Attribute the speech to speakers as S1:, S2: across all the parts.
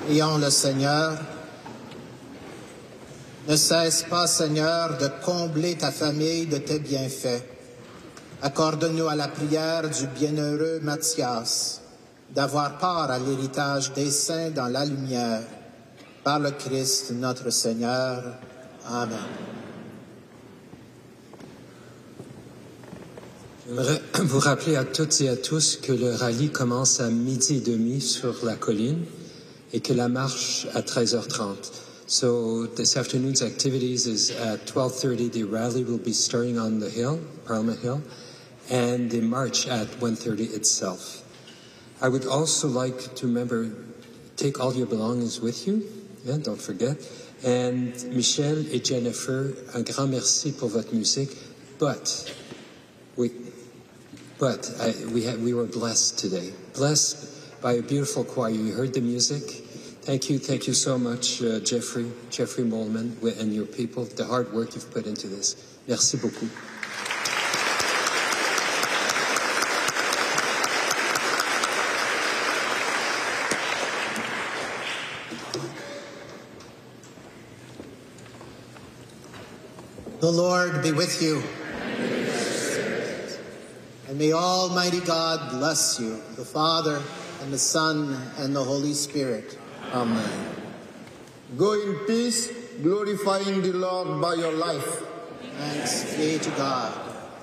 S1: Prions le Seigneur. Ne cesse pas, Seigneur, de combler ta famille de tes bienfaits. Accorde-nous à la prière du bienheureux Matthias d'avoir part à l'héritage des saints dans la lumière. Par le Christ notre Seigneur. Amen.
S2: J'aimerais vous rappeler à toutes et à tous que le rallye commence à 12h30 sur la colline et que la marche à 13h30. So this afternoon's activities is at 12:30. The rally will be starting on the hill, Parliament Hill, and the march at 1:30 itself. I would also like to remember, take all your belongings with you. Yeah, don't forget. And Michel et Jennifer, un grand merci pour votre musique. But we were blessed today. Blessed by a beautiful choir. You heard the music. Thank you so much, Jeffrey Molman, and your people, the hard work you've put into this. Merci beaucoup.
S1: The Lord be with you. And may Almighty God bless you, the Father, and the Son, and the Holy Spirit.
S3: Amen. Go in peace, glorifying the Lord by your life.
S1: Thanks be to God.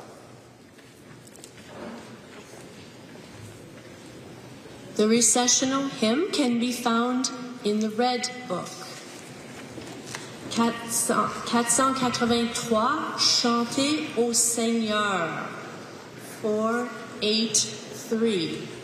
S4: The recessional hymn can be found in the Red Book. 483, Chantez au Seigneur. 483.